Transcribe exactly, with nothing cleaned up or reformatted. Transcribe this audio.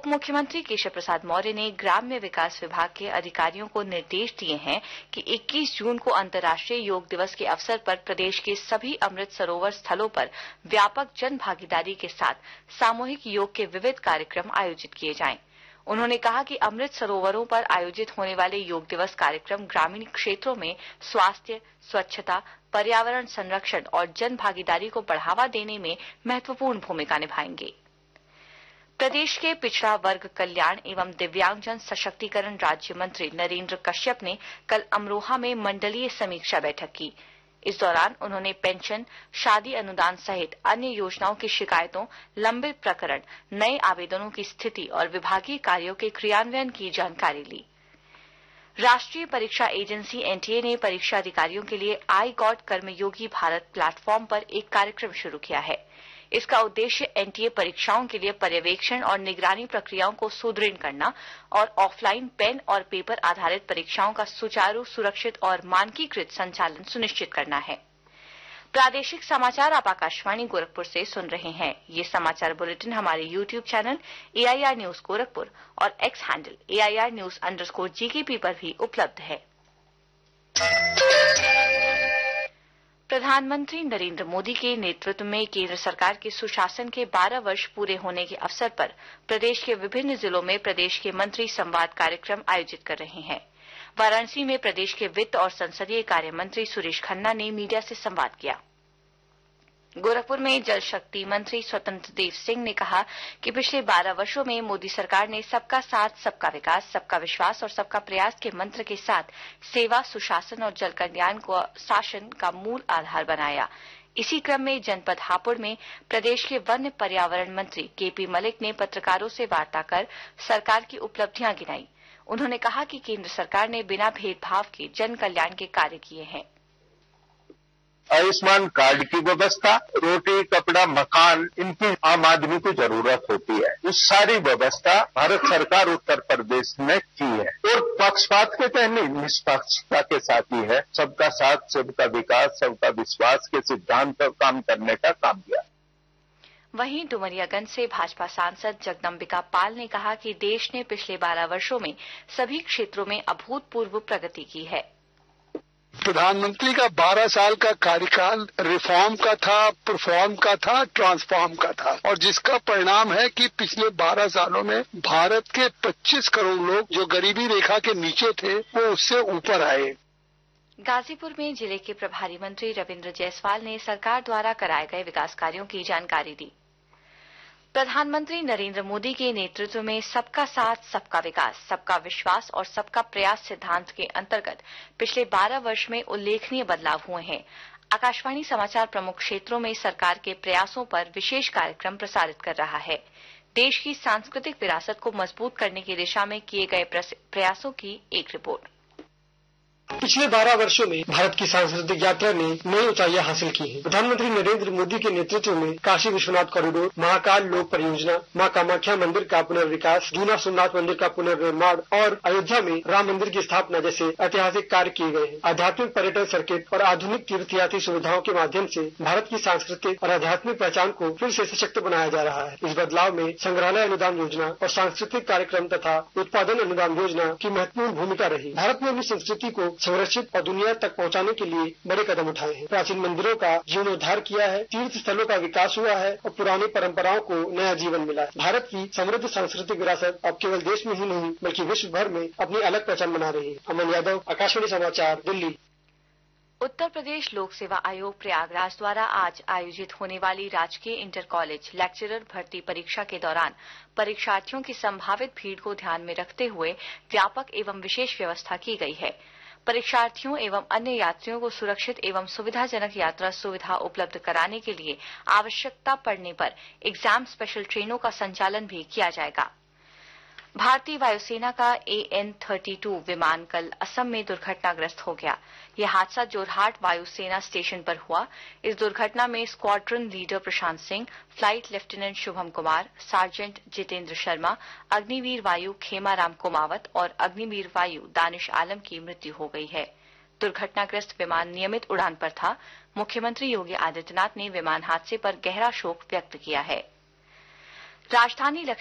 उप मुख्यमंत्री केशव प्रसाद मौर्य ने ग्राम्य विकास विभाग के अधिकारियों को निर्देश दिए हैं कि इक्कीस जून को अंतर्राष्ट्रीय योग दिवस के अवसर पर प्रदेश के सभी अमृत सरोवर स्थलों पर व्यापक जन भागीदारी के साथ सामूहिक योग के विविध कार्यक्रम आयोजित किए जाएं। उन्होंने कहा कि अमृत सरोवरों पर आयोजित होने वाले योग दिवस कार्यक्रम ग्रामीण क्षेत्रों में स्वास्थ्य, स्वच्छता, पर्यावरण संरक्षण और जन भागीदारी को बढ़ावा देने में महत्वपूर्ण भूमिका निभाएंगे। प्रदेश के पिछड़ा वर्ग कल्याण एवं दिव्यांगजन सशक्तिकरण राज्य मंत्री नरेंद्र कश्यप ने कल अमरोहा में मंडलीय समीक्षा बैठक की। इस दौरान उन्होंने पेंशन, शादी अनुदान सहित अन्य योजनाओं की शिकायतों, लंबित प्रकरण, नए आवेदनों की स्थिति और विभागीय कार्यों के क्रियान्वयन की जानकारी ली। राष्ट्रीय परीक्षा एजेंसी एनटीए ने परीक्षा अधिकारियों के लिए I got Karmayogi Bharat platform पर एक कार्यक्रम शुरू किया है। इसका उद्देश्य एनटीए परीक्षाओं के लिए पर्यवेक्षण और निगरानी प्रक्रियाओं को सुदृढ़ करना और ऑफलाइन पेन और पेपर आधारित परीक्षाओं का सुचारू, सुरक्षित और मानकीकृत संचालन सुनिश्चित करना है। प्रादेशिक समाचार आप आकाशवाणी गोरखपुर से सुन रहे हैं। ये समाचार बुलेटिन हमारे YouTube channel AIR news Gorakhpur और x handle AIR news underscore GKP पर भी उपलब्ध है। प्रधानमंत्री नरेंद्र मोदी के नेतृत्व में केंद्र सरकार के सुशासन के बारह वर्ष पूरे होने के अवसर पर प्रदेश के विभिन्न जिलों में प्रदेश के मंत्री संवाद कार्यक्रम आयोजित कर रहे हैं। वाराणसी में प्रदेश के वित्त और संसदीय कार्य मंत्री सुरेश खन्ना ने मीडिया से संवाद किया। गोरखपुर में जल शक्ति मंत्री स्वतंत्र देव सिंह ने कहा कि पिछले बारह वर्षों में मोदी सरकार ने सबका साथ, सबका विकास, सबका विश्वास और सबका प्रयास के मंत्र के साथ सेवा, सुशासन और जल कल्याण को शासन का मूल आधार बनाया। इसी क्रम में जनपद हापुड़ में प्रदेश के वन पर्यावरण मंत्री केपी मलिक ने पत्रकारों से वार्ता कर सरकार की उपलब्धियां गिनाई। उन्होंने कहा कि केंद्र सरकार ने बिना भेदभाव के जन कल्याण के कार्य किए हैं। आयुष्मान कार्ड की व्यवस्था, रोटी, कपड़ा, मकान, इनकी आम आदमी को जरूरत होती है। उस सारी व्यवस्था भारत सरकार उत्तर प्रदेश ने की है और पक्षपात के तहत नहीं, निष्पक्षता के साथ ही है। सबका साथ, सबका विकास, सबका विश्वास के सिद्धांत पर काम करने का काम किया। वहीं डुमरियागंज से भाजपा सांसद जगदम्बिका पाल ने कहा कि देश ने पिछले बारह वर्षों में सभी क्षेत्रों में अभूतपूर्व प्रगति की है। प्रधानमंत्री का बारह साल का कार्यकाल रिफॉर्म का था, परफॉर्म का था, ट्रांसफॉर्म का था और जिसका परिणाम है कि पिछले बारह सालों में भारत के पच्चीस करोड़ लोग जो गरीबी रेखा के नीचे थे वो उससे ऊपर आए। गाजीपुर में जिले के प्रभारी मंत्री रविंद्र जायसवाल ने सरकार द्वारा कराए गए विकास कार्यों की जानकारी दी। प्रधानमंत्री नरेंद्र मोदी के नेतृत्व में सबका साथ, सबका विकास, सबका विश्वास और सबका प्रयास सिद्धांत के अंतर्गत पिछले बारह वर्ष में उल्लेखनीय बदलाव हुए हैं। आकाशवाणी समाचार प्रमुख क्षेत्रों में सरकार के प्रयासों पर विशेष कार्यक्रम प्रसारित कर रहा है। देश की सांस्कृतिक विरासत को मजबूत करने की दिशा में किए गए प्रयासों की एक रिपोर्ट। पिछले बारह वर्षों में भारत की सांस्कृतिक यात्रा ने नई ऊंचाइयां हासिल की हैं। प्रधानमंत्री नरेंद्र मोदी के नेतृत्व में काशी विश्वनाथ कॉरिडोर, महाकाल लोक परियोजना, मां कामाख्या मंदिर का पुनर्विकास, जूना सोमनाथ मंदिर का पुनर्निर्माण और अयोध्या में राम मंदिर की स्थापना जैसे ऐतिहासिक कार्य किए गए हैं। आध्यात्मिक पर्यटन सर्किट और आधुनिक तीर्थयात्री सुविधाओं के माध्यम से भारत की सांस्कृतिक और आध्यात्मिक पहचान को फिर से सशक्त बनाया जा रहा है। इस बदलाव में संग्रहालय अनुदान योजना और सांस्कृतिक कार्यक्रम तथा उत्पादन अनुदान योजना की महत्वपूर्ण भूमिका रही। भारत ने अपनी संस्कृति को संरक्षित और दुनिया तक पहुंचाने के लिए बड़े कदम उठाए हैं। प्राचीन मंदिरों का जीर्णोद्धार किया है, तीर्थ स्थलों का विकास हुआ है और पुरानी परंपराओं को नया जीवन मिला है। भारत की समृद्ध सांस्कृतिक विरासत अब केवल देश में ही नहीं बल्कि विश्व भर में अपनी अलग पहचान बना रही है। अमन यादव, आकाशवाणी समाचार, दिल्ली। उत्तर प्रदेश लोक सेवा आयोग प्रयागराज द्वारा आज आयोजित होने वाली राजकीय इंटर कॉलेज लेक्चरर भर्ती परीक्षा के दौरान परीक्षार्थियों की संभावित भीड़ को ध्यान में रखते हुए व्यापक एवं विशेष व्यवस्था की गई है। परीक्षार्थियों एवं अन्य यात्रियों को सुरक्षित एवं सुविधाजनक यात्रा सुविधा उपलब्ध कराने के लिए आवश्यकता पड़ने पर एग्जाम स्पेशल ट्रेनों का संचालन भी किया जाएगा। भारतीय वायुसेना का ए एन थर्टी टू विमान कल असम में दुर्घटनाग्रस्त हो गया। यह हादसा जोरहाट वायुसेना स्टेशन पर हुआ। इस दुर्घटना में squadron leader Prashant Singh, flight lieutenant Shubham Kumar, sergeant Jitendra Sharma, Agniveer वायु खेमाराम कुमावत और अग्निवीर वायु दानिश आलम की मृत्यु हो गई है। दुर्घटनाग्रस्त विमान नियमित उड़ान पर था। मुख्यमंत्री योगी आदित्यनाथ ने विमान हादसे पर गहरा शोक व्यक्त किया है। राजधानी